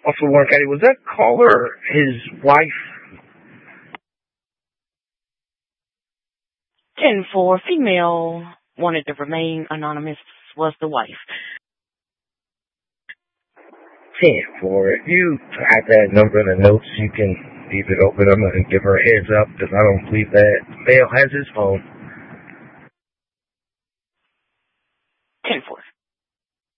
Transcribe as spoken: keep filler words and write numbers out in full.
Also, Warren County, was that caller his wife? ten four, female, wanted to remain anonymous, was the wife. ten four, if you type that number in the notes, you can leave it open. I'm going to give her a heads up because I don't believe that male has his phone.